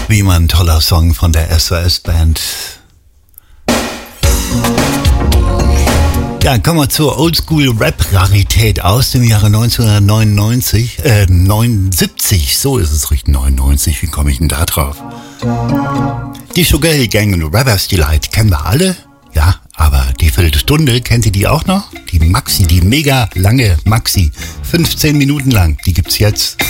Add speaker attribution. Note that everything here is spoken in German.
Speaker 1: Wie immer ein toller Song von der SOS-Band. Ja, kommen wir zur Oldschool-Rap-Rarität aus dem Jahre 1979. 79, so ist es richtig, 99, wie komme ich denn da drauf? Die Sugar Hill Gang und Rappers Delight kennen wir alle, ja, aber die Viertelstunde, kennt ihr die auch noch? Die Maxi, die mega lange Maxi, 15 Minuten lang, die gibt's jetzt.